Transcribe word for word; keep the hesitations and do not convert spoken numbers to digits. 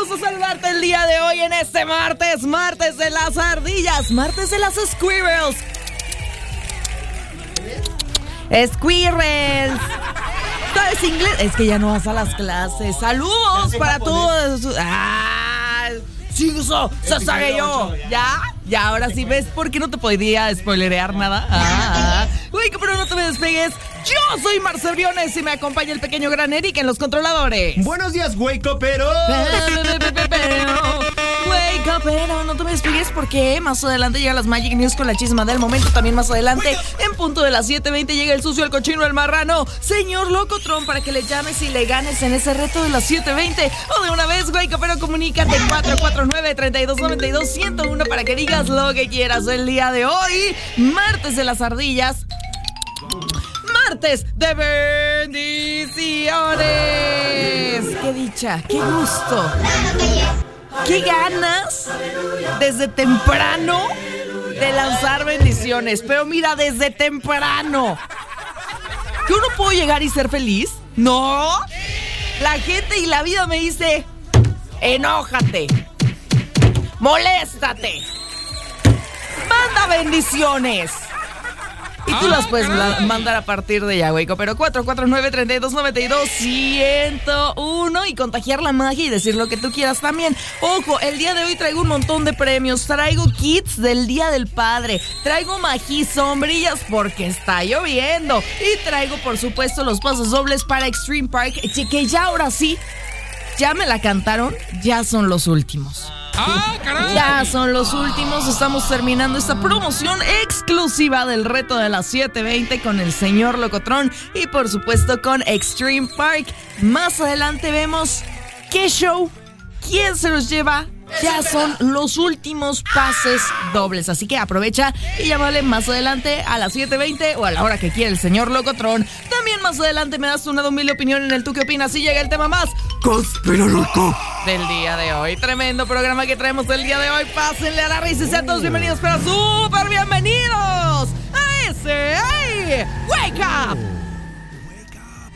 gusto saludarte el día de hoy en este martes, martes de las ardillas, martes de las squirrels. Squirrels. ¿Sabes inglés? Es que ya no vas a las clases. Saludos para todos. Ah, sí, eso, se sabe yo. ¿Ya? Ya, ahora sí ves por qué no te podía spoilerear nada. Ah, ah. Uy, pero no te me despegues. Yo soy Marcel Briones y me acompaña el pequeño gran Eric en los controladores. Buenos días, Wake Pero. Wake up, pero no te me despegues porque más adelante llegan las Magic News con la chisma del momento. También más adelante, en punto de las siete veinte, llega el sucio, el cochino, el marrano, señor Locotrón, para que le llames y le ganes en ese reto de las siete veinte. O de una vez, Wake up, pero comunícate cuatro cuatro nueve, tres dos nueve dos, uno cero uno para que digas lo que quieras el día de hoy, martes de las ardillas. Martes de bendiciones. Qué dicha, qué gusto, qué ganas desde temprano de lanzar bendiciones. Pero mira, desde temprano. ¿Yo no puedo llegar y ser feliz? No. La gente y la vida me dice: enójate, moléstate, manda bendiciones. Y tú las puedes mandar a partir de ya, güey. Pero cuatro cuatro nueve, tres dos nueve dos, uno cero uno y contagiar la magia y decir lo que tú quieras también. Ojo, el día de hoy traigo un montón de premios. Traigo kits del Día del Padre. Traigo mají, sombrillas porque está lloviendo. Y traigo, por supuesto, los pasos dobles para Extreme Park, que ya ahora sí, ya me la cantaron, ya son los últimos. ¡Ah, caray! Ya son los últimos, estamos terminando esta promoción exclusiva del reto de las siete veinte con el señor Locotrón y por supuesto con Extreme Park. Más adelante vemos qué show, quién se los lleva. Ya son los últimos pases dobles, así que aprovecha y llámale más adelante a las siete veinte o a la hora que quiera el señor Locotrón. También más adelante me das una humilde opinión en el ¿tú qué opinas? Y llega el tema más conspiranoico del día de hoy. Tremendo programa que traemos el día de hoy. Pásenle a la risa y sean todos bienvenidos, pero súper bienvenidos a ese hey, Wake Up